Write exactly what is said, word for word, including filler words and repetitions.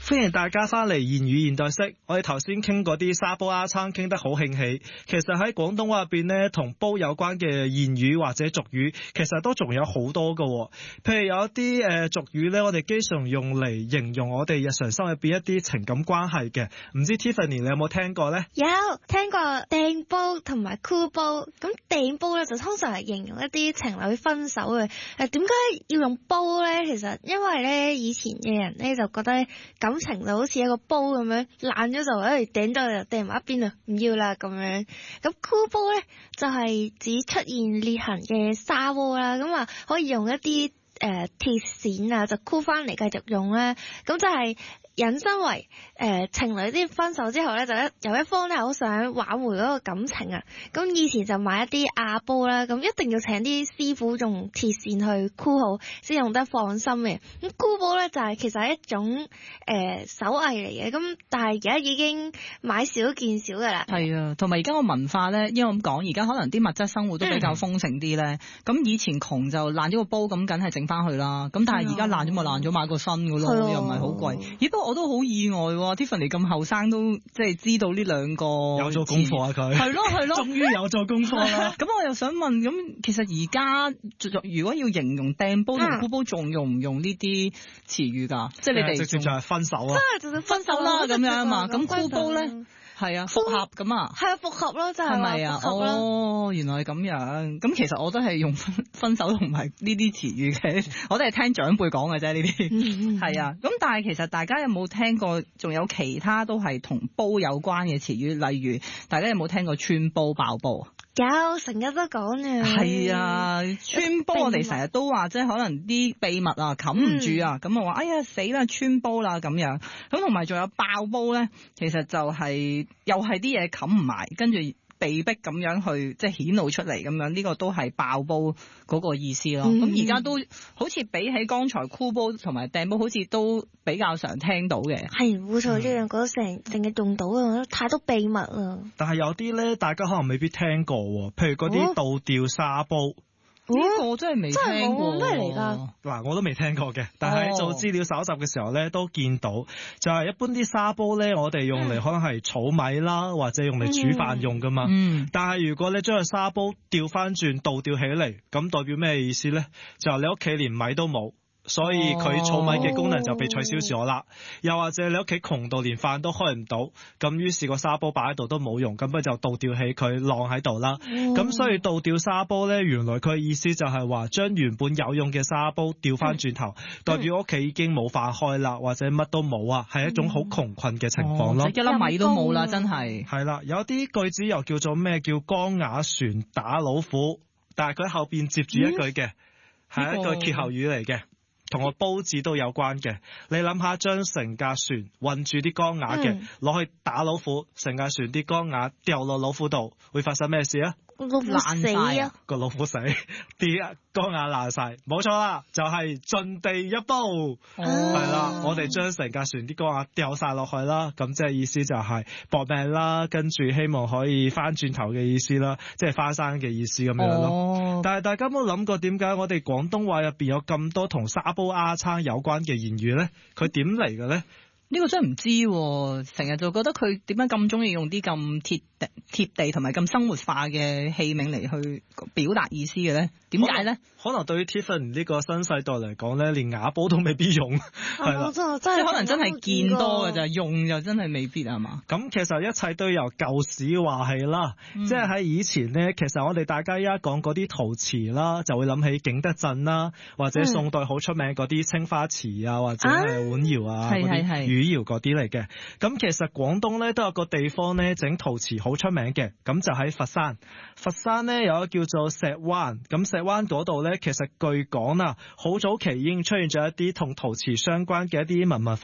歡迎大家翻嚟言語現代式。我哋頭先傾嗰啲沙煲鴉撐傾得好興起，其實喺廣東話入邊呢，同煲有關嘅言語或者俗語，其實都仲有好多㗎喎。譬如有一啲誒、呃、俗語呢，我哋經常用嚟形容我哋日常生活入邊一啲情感關係嘅。唔知 Tiffany 你有冇聽過呢？ 有聽過掟煲同埋箍煲。咁掟煲咧就通常係形容一啲情侶分手嘅。誒，點解要用煲咧？其實因為咧以前嘅人咧就覺得感情就好似一個煲咁樣，爛咗就誒掟咗就掟埋一邊啦，唔要啦咁樣。咁箍煲咧就係、是、指出現裂痕嘅砂鍋啦，咁啊可以用一啲誒、呃、鐵線啊就箍翻嚟繼續用啦。咁就係、是。引申為誒、呃、情侶啲分手之後咧，就一有一方咧好想挽回嗰個感情啊。咁以前就買一啲瓦煲啦，咁一定要請啲師傅用鐵線去箍好，先用得放心嘅。咁箍煲咧就係、是、其實係一種誒、呃、手藝嚟嘅，咁但係而家已經買少見少噶啦。 係啊，同埋而家個文化咧，因為咁講，而家可能啲物質生活都比較豐盛啲咧。咁、嗯、以前窮就爛咗個煲，咁梗係整翻去啦。咁但係而家爛咗咪爛咗，買個新嘅咯，又唔係好貴。咦？不過我都好意外喎 ，Tiffany 咁後生都即係知道呢兩個有做功課啊佢。係咯係咯， 終於有做功課啦。 咁我又想問，咁其實而家如果要形容掟煲同箍煲，仲用唔用呢啲詞語㗎？即係你哋直接就係分手啊！ 真係分手啦咁樣啊嘛。咁箍煲咧？係啊，復合咁啊， 係啊，復合咯，就係、是、 咪啊？哦，原來係咁樣。咁其實我都係用分分手同埋呢啲詞語嘅，我都係聽長輩講嘅啫。呢啲係啊。咁但係其實大家有冇聽過？仲有其他都係同煲有關嘅詞語，例如大家有冇聽過穿煲爆煲啊？ 有，成日都講嘅。 係啊，穿煲我哋成日都話，即係可能啲秘密啊冚唔住啊，咁、嗯、我話哎呀死啦穿煲啦咁樣。咁同埋仲有爆煲咧，其實就係、是、又係啲嘢冚唔埋，跟住被逼咁樣去即係顯露出嚟咁樣，呢、這個都係爆煲嗰個意思咯。咁而家都好似比起剛才箍煲同埋掟煲，好似都比較常聽到嘅。係冇錯，呢兩個成成日用到啊，太多秘密啦。 但係有啲咧，大家可能未必聽過，譬如嗰啲倒吊沙煲。 呢、哦這個真係未聽過， 咩嚟㗎？ 嗱，我都未聽過嘅，但係做資料搜集嘅時候咧，都見到就係、是、一般啲沙煲咧，我哋用嚟可能係儲米啦，或者用嚟煮飯用噶嘛。嗯。但係如果你將個沙煲調翻轉倒吊起嚟，咁代表咩意思咧？就係你屋企連米都冇。所以佢儲米嘅功能就被取消咗啦。又或者你屋企窮到連飯都開唔到，咁於是個沙煲擺喺度都冇用，咁咪就倒吊起佢晾喺度啦。咁所以倒吊沙煲咧，原來佢嘅意思就係話將原本有用嘅沙煲調翻轉頭，代表屋企已經冇飯開啦，或者乜都冇啊，係一種好窮困嘅情況咯。 一粒米都冇啦，真係。 係啦，有啲句子又叫做咩？叫缸瓦船打老虎，但係佢後邊接住一句嘅，係、嗯、一句歇後語嚟嘅。同個煲字都有關嘅，你諗下，將成架船運住啲缸瓦嘅，攞、嗯、去打老虎，成架船啲缸瓦掉落老虎度，會發生咩事啊？ 老虎死啊！ 個老虎死，啲缸瓦爛晒，冇錯啦，就係、是、盡地一煲，係、哦、啦，我哋將成架船啲缸瓦掉晒落去啦，咁即係意思就係搏命啦，跟住希望可以翻轉頭嘅意思啦，即係翻生嘅意思咁樣咯。哦、但係大家有冇諗過點解我哋廣東話入邊有咁多同沙煲鴉撐有關嘅言語咧？佢點嚟嘅咧？ 呢、這個真係唔知，成日就覺得佢點解咁中意用啲咁貼地、貼地同埋咁生活化嘅器皿嚟去表達意思嘅咧？點解咧？ 可能對於 Tiffany 呢個新世代嚟講咧，連瓦煲都未必用，係啦， 即係可能真係見多嘅就用就真係未必係嘛。 咁其實一切都由舊史話起啦，嗯、即係喺以前咧，其實我哋大家依家講嗰啲陶瓷啦，就會諗起景德鎮啦，或者宋代好出名嗰啲青花瓷啊，或者係碗窯啊嗰啲汝窯嗰啲嚟嘅。咁其實廣東咧都有個地方咧整陶瓷好出名嘅，咁就喺佛山。佛山咧有一個叫做石灣，咁石灣嗰度咧，其實據講啊，好早期已經出現咗一啲同陶瓷相關嘅一啲文物。